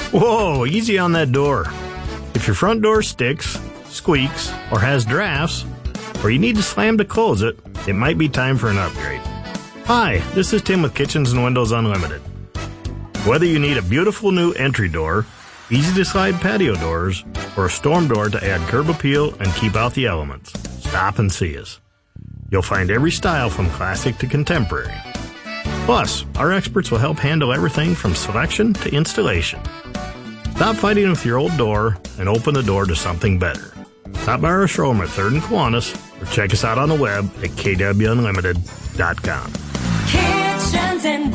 Whoa, easy on that door. If your front door sticks, squeaks, or has drafts, or you need to slam to close it, it might be time for an upgrade. Hi, this is Tim with Kitchens and Windows Unlimited. Whether you need a beautiful new entry door, easy-to-slide patio doors, or a storm door to add curb appeal and keep out the elements, stop and see us. You'll find every style from classic to contemporary. Plus, our experts will help handle everything from selection to installation. Stop fighting with your old door and open the door to something better. Stop by our showroom at 3rd and Kiwanis or check us out on the web at kwunlimited.com. Kitchens and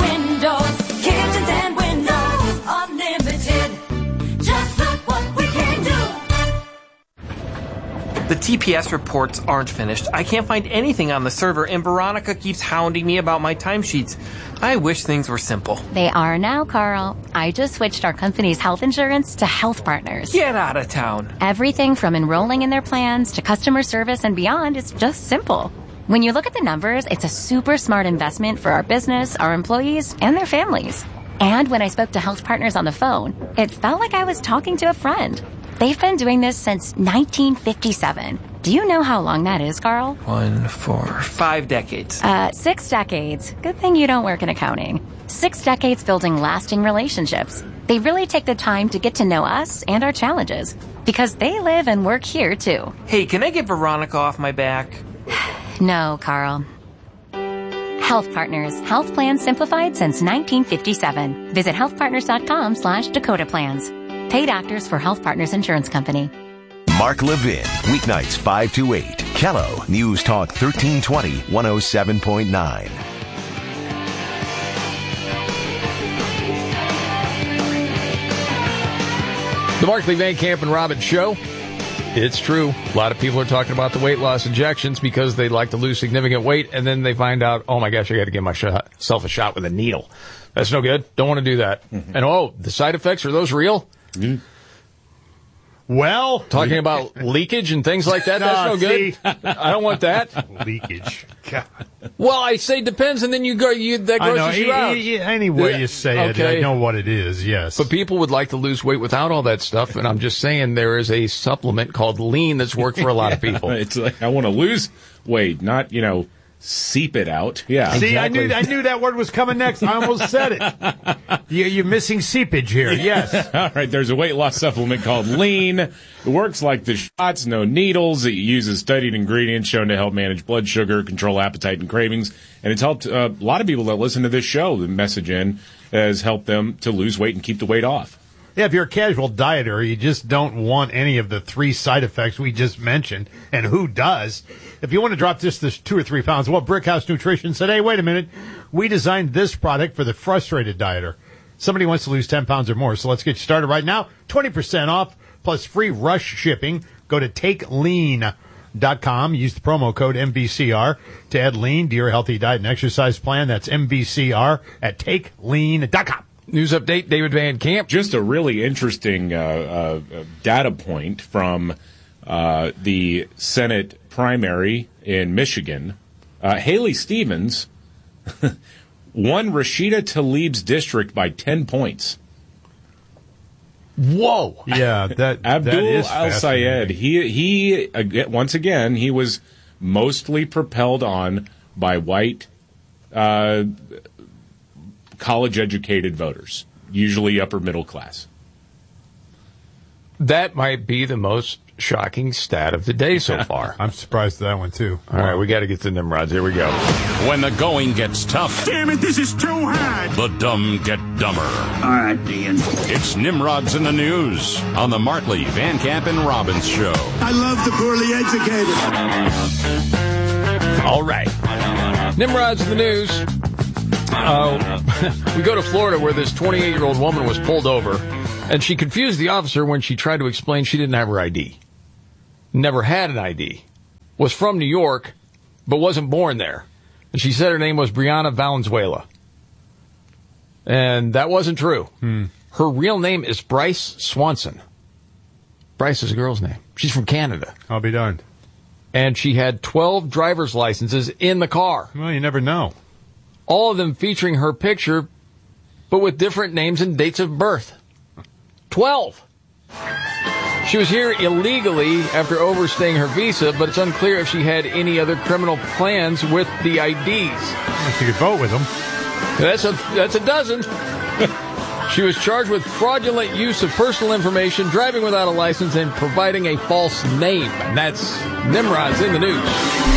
Windows Unlimited. Just look what we can do. The TPS reports aren't finished. I can't find anything on the server, and Veronica keeps hounding me about my timesheets. I wish things were simple. They are now, Carl. I just switched our company's health insurance to Health Partners. Get out of town. Everything from enrolling in their plans to customer service and beyond is just simple. When you look at the numbers, it's a super smart investment for our business, our employees, and their families. And when I spoke to Health Partners on the phone, it felt like I was talking to a friend. They've been doing this since 1957. Do you know how long that is, Carl? 1, 4, 5 decades. 6 decades. Good thing you don't work in accounting. 6 decades building lasting relationships. They really take the time to get to know us and our challenges because they live and work here, too. Hey, can I get Veronica off my back? No, Carl. Health Partners. Health plans simplified since 1957. Visit healthpartners.com/Dakota Plans. Paid actors for Health Partners Insurance Company. Mark Levin, weeknights 5 to 8. Kello, News Talk 1320, 107.9. The Mark Van Camp and Robbins Show. It's true. A lot of people are talking about the weight loss injections because they'd like to lose significant weight, and then they find out, oh my gosh, I got to give myself a shot with a needle. That's no good. Don't want to do that. Mm-hmm. And oh, the side effects, are those real? Mm-hmm. Well, talking about leakage and things like that, that's no good. I don't want that. Leakage. God. Well, I say depends, and then that grosses you out. Any way you say it, I know what it is, yes. But people would like to lose weight without all that stuff, and I'm just saying there is a supplement called Lean that's worked for a lot of people. It's like, I want to lose weight, not, seep it out. Yeah. See, exactly. I knew that word was coming next. I almost said it. You're missing seepage here. Yes. All right. There's a weight loss supplement called Lean. It works like the shots, no needles. It uses studied ingredients shown to help manage blood sugar, control appetite and cravings. And it's helped a lot of people that listen to this show. The message has helped them to lose weight and keep the weight off. Yeah, if you're a casual dieter, you just don't want any of the 3 side effects we just mentioned, and who does? If you want to drop this 2 or 3 pounds, well, Brickhouse Nutrition said, hey, wait a minute, we designed this product for the frustrated dieter. Somebody wants to lose 10 pounds or more, so let's get you started right now. 20% off, plus free rush shipping. Go to TakeLean.com. Use the promo code MVCR to add Lean to your healthy diet and exercise plan. That's MVCR at TakeLean.com. News update, David Van Camp. Just a really interesting data point from the Senate primary in Michigan. Haley Stevens won Rashida Tlaib's district by 10 points. Whoa! Yeah, that Abdul is Al-Sayed. He once again, he was mostly propelled on by white college-educated voters, usually upper middle class. That might be the most shocking stat of the day so far. I'm surprised at that one, too. All right, we got to get to Nimrods. Here we go. When the going gets tough. Damn it, this is too hard. The dumb get dumber. All right, Dean. It's Nimrods in the News on the Markley, Van Camp, and Robbins Show. I love the poorly educated. All right. Nimrods in the News. We go to Florida where this 28-year-old woman was pulled over, and she confused the officer when she tried to explain she didn't have her ID. Never had an ID. Was from New York, but wasn't born there. And she said her name was Brianna Valenzuela. And that wasn't true. Her real name is Bryce Swanson. Bryce is a girl's name. She's from Canada. I'll be darned. And she had 12 driver's licenses in the car. Well, you never know. All of them featuring her picture, but with different names and dates of birth. 12. She was here illegally after overstaying her visa, but it's unclear if she had any other criminal plans with the IDs. She could vote with them. That's a dozen. She was charged with fraudulent use of personal information, driving without a license, and providing a false name. And that's Nimrod's in the news.